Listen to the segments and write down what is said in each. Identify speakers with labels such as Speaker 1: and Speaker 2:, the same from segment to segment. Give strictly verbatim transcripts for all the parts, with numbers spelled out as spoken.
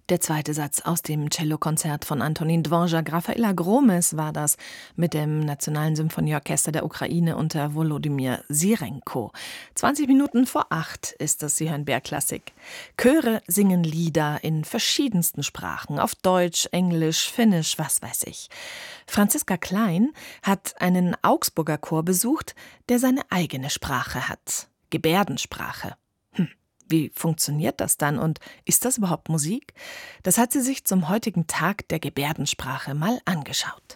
Speaker 1: Der zweite Satz aus dem Cellokonzert von Antonin Dvorak. Rafaela Gromes war das mit dem Nationalen Symphonieorchester der Ukraine unter Volodymyr Syrenko. zwanzig Minuten vor acht ist das, Sie hören B R Klassik. Chöre singen Lieder in verschiedensten Sprachen, auf Deutsch, Englisch, Finnisch, was weiß ich. Franziska Klein hat einen Augsburger Chor besucht, der seine eigene Sprache hat. Gebärdensprache. Hm. Wie funktioniert das dann und ist das überhaupt Musik? Das hat sie sich zum heutigen Tag der Gebärdensprache mal angeschaut.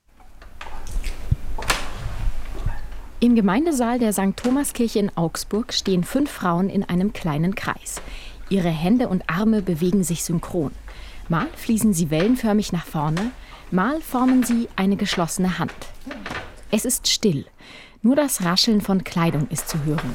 Speaker 2: Im Gemeindesaal der Sankt Thomaskirche in Augsburg stehen fünf Frauen in einem kleinen Kreis. Ihre Hände und Arme bewegen sich synchron. Mal fließen sie wellenförmig nach vorne, mal formen sie eine geschlossene Hand. Es ist still. Nur das Rascheln von Kleidung ist zu hören.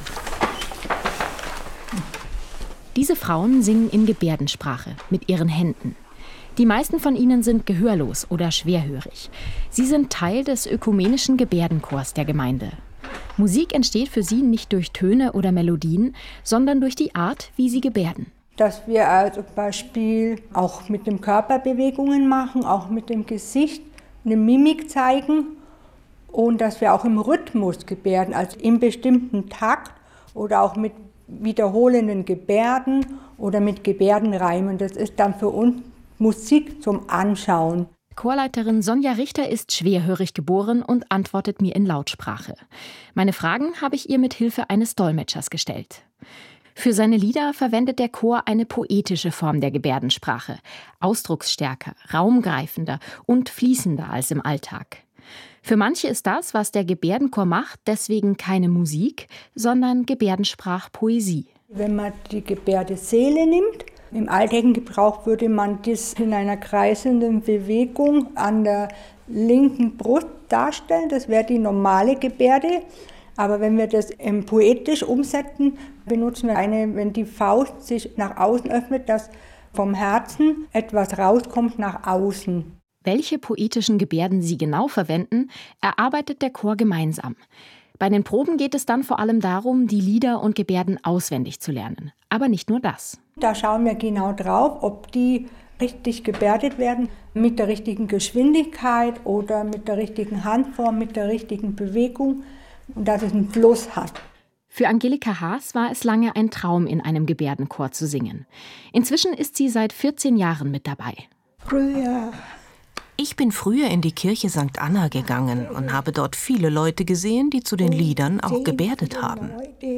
Speaker 2: Diese Frauen singen in Gebärdensprache mit ihren Händen. Die meisten von ihnen sind gehörlos oder schwerhörig. Sie sind Teil des ökumenischen Gebärdenchors der Gemeinde. Musik entsteht für sie nicht durch Töne oder Melodien, sondern durch die Art, wie sie gebärden.
Speaker 3: Dass wir also zum Beispiel auch mit dem Körper Bewegungen machen, auch mit dem Gesicht eine Mimik zeigen und dass wir auch im Rhythmus gebärden, also im bestimmten Takt oder auch mit wiederholenden Gebärden oder mit Gebärdenreimen. Das ist dann für uns Musik zum Anschauen.
Speaker 2: Chorleiterin Sonja Richter ist schwerhörig geboren und antwortet mir in Lautsprache. Meine Fragen habe ich ihr mit Hilfe eines Dolmetschers gestellt. Für seine Lieder verwendet der Chor eine poetische Form der Gebärdensprache, ausdrucksstärker, raumgreifender und fließender als im Alltag. Für manche ist das, was der Gebärdenchor macht, deswegen keine Musik, sondern Gebärdensprachpoesie.
Speaker 3: Wenn man die Gebärdeseele nimmt, im alltäglichen Gebrauch würde man das in einer kreisenden Bewegung an der linken Brust darstellen. Das wäre die normale Gebärde. Aber wenn wir das poetisch umsetzen, benutzen wir eine, wenn die Faust sich nach außen öffnet, dass vom Herzen etwas rauskommt nach außen.
Speaker 2: Welche poetischen Gebärden sie genau verwenden, erarbeitet der Chor gemeinsam. Bei den Proben geht es dann vor allem darum, die Lieder und Gebärden auswendig zu lernen. Aber nicht nur das.
Speaker 3: Da schauen wir genau drauf, ob die richtig gebärdet werden, mit der richtigen Geschwindigkeit oder mit der richtigen Handform, mit der richtigen Bewegung und dass es einen Fluss hat.
Speaker 2: Für Angelika Haas war es lange ein Traum, in einem Gebärdenchor zu singen. Inzwischen ist sie seit vierzehn Jahren mit dabei.
Speaker 3: Früher.
Speaker 4: Ich bin früher in die Kirche Sankt Anna gegangen und habe dort viele Leute gesehen, die zu den Liedern auch gebärdet haben.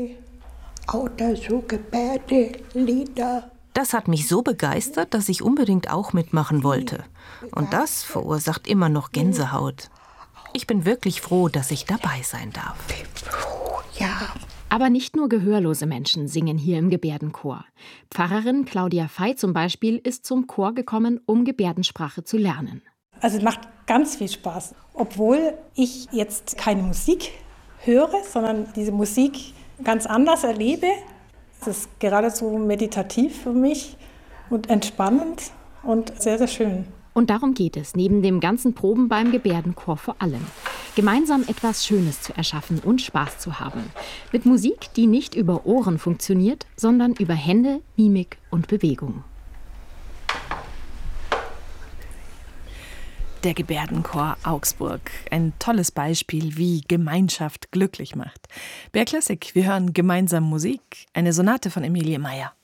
Speaker 4: Das hat mich so begeistert, dass ich unbedingt auch mitmachen wollte. Und das verursacht immer noch Gänsehaut. Ich bin wirklich froh, dass ich dabei sein darf.
Speaker 3: Ja.
Speaker 2: Aber nicht nur gehörlose Menschen singen hier im Gebärdenchor. Pfarrerin Claudia Fey zum Beispiel ist zum Chor gekommen, um Gebärdensprache zu lernen.
Speaker 5: Also es macht ganz viel Spaß, obwohl ich jetzt keine Musik höre, sondern diese Musik ganz anders erlebe. Es ist geradezu meditativ für mich und entspannend und sehr, sehr schön.
Speaker 2: Und darum geht es neben dem ganzen Proben beim Gebärdenchor vor allem. Gemeinsam etwas Schönes zu erschaffen und Spaß zu haben. Mit Musik, die nicht über Ohren funktioniert, sondern über Hände, Mimik und Bewegung.
Speaker 1: Der Gebärdenchor Augsburg. Ein tolles Beispiel, wie Gemeinschaft glücklich macht. B R Klassik, wir hören gemeinsam Musik. Eine Sonate von Emilie Meyer.